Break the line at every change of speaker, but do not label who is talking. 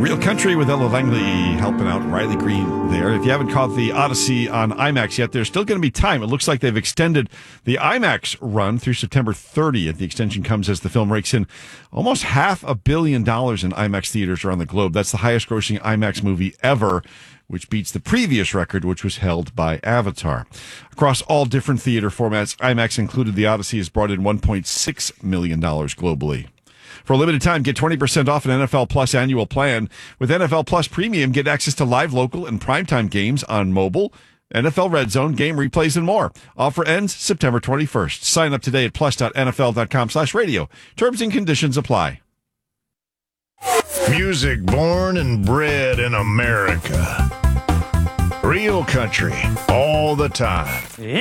Real Country with Ella Langley helping out Riley Green there. If you haven't caught the Odyssey on IMAX yet, there's still going to be time. It looks like they've extended the IMAX run through September 30th. The extension comes as the film rakes in almost $500 million in IMAX theaters around the globe. That's the highest grossing IMAX movie ever, which beats the previous record, which was held by Avatar. Across all different theater formats, IMAX included, the Odyssey has brought in $1.6 million globally. For a limited time, get 20% off an NFL Plus annual plan. With NFL Plus Premium, get access to live, local, and primetime games on mobile, NFL Red Zone, game replays, and more. Offer ends September 21st. Sign up today at plus.nfl.com/radio. Terms and conditions apply.
Music born and bred in America. Real country all the time.